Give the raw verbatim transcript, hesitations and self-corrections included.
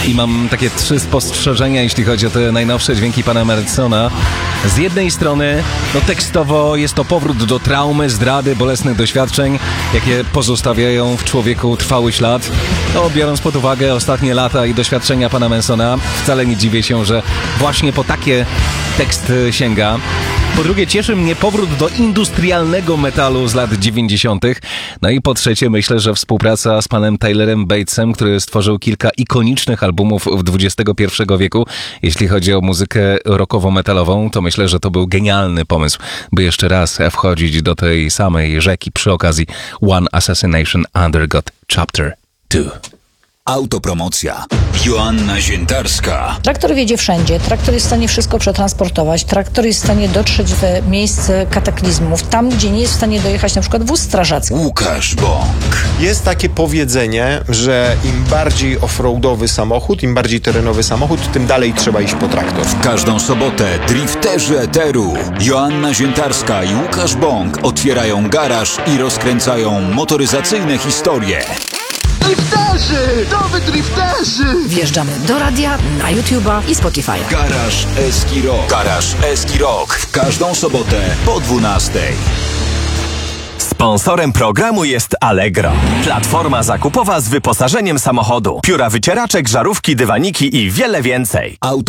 I mam takie trzy spostrzeżenia, jeśli chodzi o te najnowsze dźwięki pana Emersona. Z jednej strony, no tekstowo jest to powrót do traumy, zdrady, bolesnych doświadczeń, jakie pozostawiają w człowieku trwały ślad. No, biorąc pod uwagę ostatnie lata i doświadczenia pana Mansona, wcale nie dziwię się, że właśnie po takie tekst sięga. Po drugie, cieszy mnie powrót do industrialnego metalu z lat dziewięćdziesiątych. No i po trzecie, myślę, że współpraca z panem Tylerem Batesem, który stworzył kilka ikonicznych albumów w dwudziestego pierwszego wieku, jeśli chodzi o muzykę rockowo-metalową, to myślę, że to był genialny pomysł, by jeszcze raz wchodzić do tej samej rzeki przy okazji One Assassination Undergot Chapter two. Autopromocja. Joanna Ziętarska. Traktor wiedzie wszędzie. Traktor jest w stanie wszystko przetransportować. Traktor jest w stanie dotrzeć w miejsce kataklizmów. Tam, gdzie nie jest w stanie dojechać na przykład wóz strażacki. Łukasz Bąk. Jest takie powiedzenie, że im bardziej offroadowy samochód, im bardziej terenowy samochód, tym dalej trzeba iść po traktor. W każdą sobotę drifterzy eteru Joanna Ziętarska i Łukasz Bąk otwierają garaż i rozkręcają motoryzacyjne historie. Drifterzy! Nowy drifterzy! Wjeżdżamy do radia, na YouTube'a i Spotify'a. Garaż Eski Rock. Garaż Eski Rock. W każdą sobotę po dwunastej. Sponsorem programu jest Allegro. Platforma zakupowa z wyposażeniem samochodu. Pióra wycieraczek, żarówki, dywaniki i wiele więcej. Auto